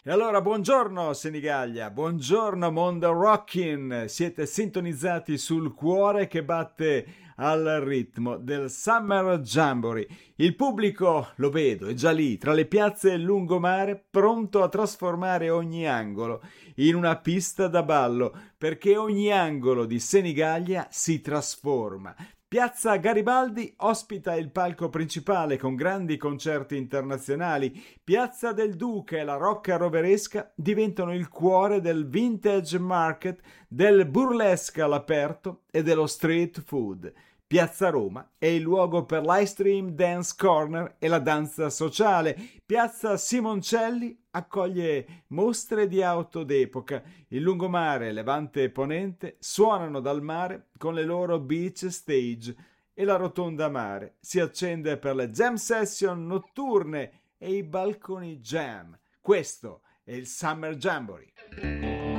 E allora, buongiorno Senigallia, buongiorno mondo rockin', siete sintonizzati sul cuore che batte al ritmo del Summer Jamboree. Il pubblico, lo vedo, è già lì, tra le piazze e il lungomare, pronto a trasformare ogni angolo in una pista da ballo, perché ogni angolo di Senigallia si trasforma. Piazza Garibaldi ospita il palco principale con grandi concerti internazionali. Piazza del Duca e la Rocca Roveresca diventano il cuore del vintage market, del burlesque all'aperto e dello street food. Piazza Roma è il luogo per l'ice stream dance corner e la danza sociale. Piazza Simoncelli accoglie mostre di auto d'epoca. Il lungomare, Levante e Ponente suonano dal mare con le loro beach stage e la rotonda mare si accende per le jam session notturne e i balconi jam. Questo è il Summer Jamboree.